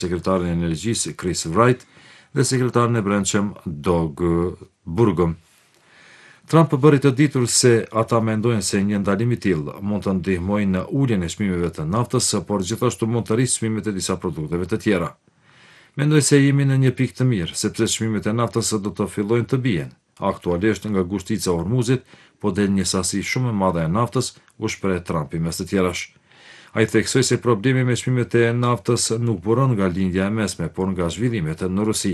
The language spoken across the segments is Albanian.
sekretarin e energjisë Chris Wright dhe sekretarin e brendshëm Doug Burgum. Trump bëri të ditur se ata mendojnë se një ndalim i tillë mund të ndihmojë në uljen e çmimeve të naftës, por gjithashtu mund të rrisë çmimet e disa produkteve të tjera. Mendoj se jemi në një pikë të mirë, sepse çmimet e naftës do të fillojnë të bien. Aktualisht nga ngushtica e Hormuzit po del një sasi shumë e madhe e naftës, u shpreh Trumpi mes të tjerash. Ai theksoi se problemi me çmimet e naftës nuk buron nga lindja e mesme, por nga zhvillimet në Rusi.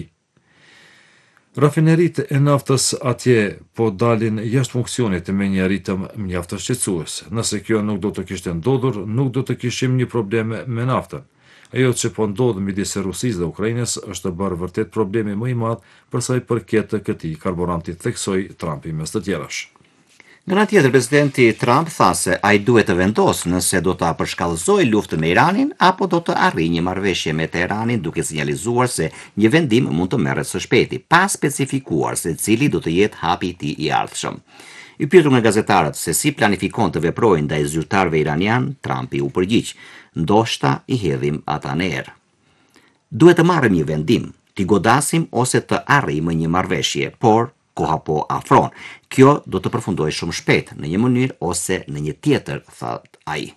Rafineritë e naftës atje po dalin jashtë funksionit me një ritëm mjaft të shqetësues. Nëse kjo nuk do të kishte ndodhur, nuk do të kishim një problem me naftën. Ajo që po ndodh midis Rusisë dhe Ukrainës është bërë vërtet problemi më i madh për sa i përket këtij karburanti, theksoi Trumpi mes të tjerash. Nga ana tjetër, presidenti Trump tha se ai duhet të vendosë nëse do ta përshkallëzojë luftën me Iranin apo do të arrijë një marrëveshje me Teheranin, duke sinjalizuar se një vendim mund të merret së shpejti, pa specifikuar se cili do të jetë hapi i tij i ardhshëm. I pyetur nga gazetarët se si planifikon të veprojë ndaj zyrtarëve iranian, Trumpi u përgjigj: "Ndoshta i hedhim ata në erë. Duhet të marrim një vendim, t'i godasim ose të arrijmë një marrëveshje, por koha po afron. Kjo do të përfundojë shumë shpejt në një mënyrë ose në një tjetër", tha ai.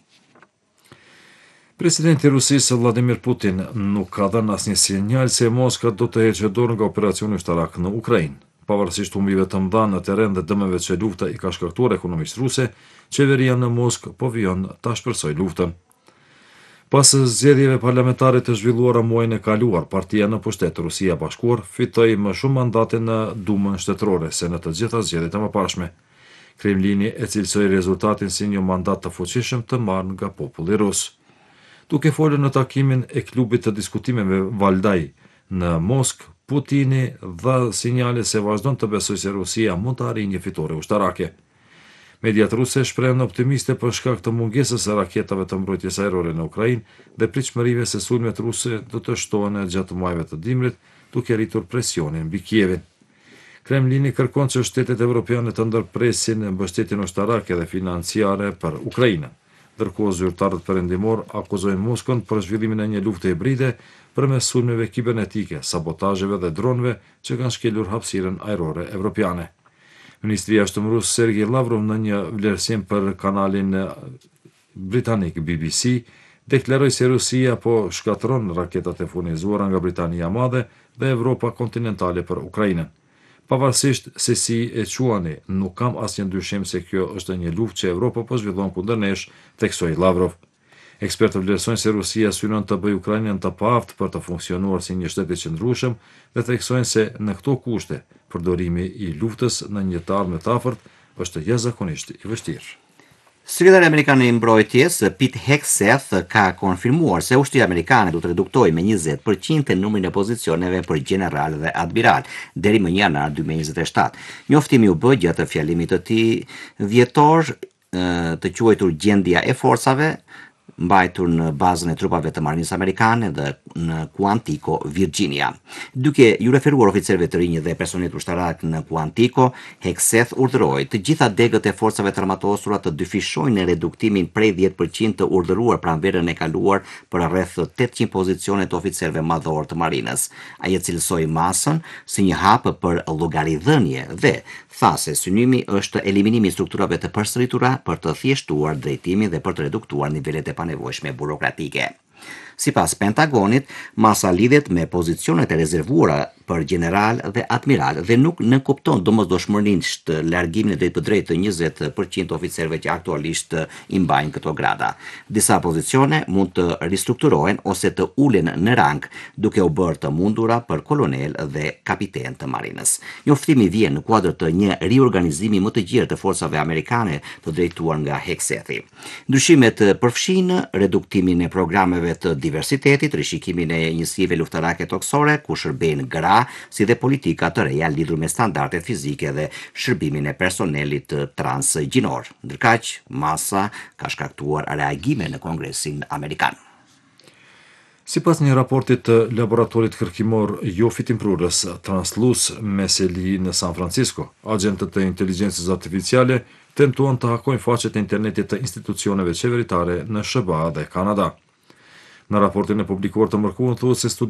Presidenti i Rusisë Vladimir Putin nuk ka dhënë asnjë sinjal se Moska do të heqë dorë nga operacioni ushtarak në Ukrainë. Pavarësisht humbive të mëdha në terren dhe dëmeve që lufta i ka shkaktuar ekonomisë ruse, qeveria në Moskë po vjen ta shpresojë luftën. Pas zgjedhjeve parlamentare të zhvilluara muajin e kaluar, partia në pushtet Rusia e Bashkuar fitoi më shumë mandate në Dumën shtetërore se në të gjitha zgjedhjet e mëparshme. Kremlini e cilësoi rezultatin si një mandat të fuqishëm të marrë nga populli rus. Duke folur në takimin e klubit të diskutimeve Valdai në Moskë, Putini dha sinjale se vazhdon të besojë se Rusia mund të arrijë një fitore ushtarake. Mediat ruse shprehen optimiste për shkak të mungesës së raketave të mbrojtjes ajrore në Ukrainë dhe pritshmërive se sulmet ruse do të shtohen gjatë muajve të dimrit, duke rritur presionin mbi Kievin. Kremlini kërkon që shtetet evropiane të ndërpresin mbështetjen ushtarake dhe financiare për Ukrainën. Ndërkohë zyrtarët perëndimor akuzojnë Moskën për zhvillimin e një lufte hibride përmes sulmeve kibernetike, sabotazheve dhe dronëve që kanë shkelur hapësirën ajrore evropiane. Ministri i Jashtëm rus Sergej Lavrov në një vlerësim për kanalin britanik BBC deklaroi se Rusia po shkatërron raketat e furnizuara nga Britania e Madhe dhe Evropa kontinentale për Ukrainën. Pavarësisht se si e quani, nuk kam asnjë dyshim se kjo është një luftë që Evropa po zhvillon kundër nesh, theksoi Lavrov. Ekspertët vlerësojnë se Rusia synon të bëjë Ukrainën të paaftë për të funksionuar si një shtet i qëndrueshëm dhe theksojnë se në këto kushte përdorimi i luftës në një të ardhme të afërt është jashtëzakonisht i vështirë. Sekretari amerikan i mbrojtjes Pete Hegseth ka konfirmuar se ushtria amerikane do të reduktojë me 20% numrin e pozicioneve për general dhe admiral deri më në janar 2027. Njoftimi u bë gjatë fjalimit të tij dhjetor të quajtur Gjendja e forcave, mbajtur në bazën e trupave të Marinisë amerikane dhe në Quantico, Virginia. Duke ju referuar oficerëve të rinj dhe personelit ushtarak në Quantico, Hegseth urdhëroi të gjitha degët e forcave të armatosura të dyfishojnë reduktimin prej 10% të urdhëruar pranë verën e kaluar për rreth 800 pozicione të oficerëve madhor të Marinës. Ai e cilësoi masën si një hap për llogaridhënie dhe tha se synimi është eliminimi i strukturave të përsëritura për të thjeshtuar drejtimin dhe për të reduktuar nivelet e panevojshme burokratike. Sipas Pentagonit, masa lidhet me pozicionet e rezervuara për general dhe admiral dhe nuk nënkupton domosdoshmërisht largimin e drejtpërdrejtë të 20% të oficerëve që aktualisht i mbajnë këto grada. Disa pozicione mund të ristrukturohen ose të ulen në rang, duke u bërë të mundura për kolonel dhe kapiten të Marinës. Njoftimi vjen në kuadër të një riorganizimi më të gjerë të forcave amerikane të drejtuar nga Hegsethi. Ndryshimet përfshin reduktimin e programeve të diversitetit, rishikimin e njësive luftarake toksore, ku shërbejnë gra, si dhe politika të reja lidhur me standardet fizike dhe shërbimin e personelit transgjinor. Ndërkaq, masa ka shkaktuar reagime në Kongresin Amerikan. Sipas një raporti të laboratorit kërkimor jo fitimprurës Translus Meseli në San Francisco, agentët e inteligjencës artificiale tentuan të hakojnë faqet e internetit të institucioneve qeveritare në SBA dhe Kanada. Në raportin e publikuar të mërkurën thuhet se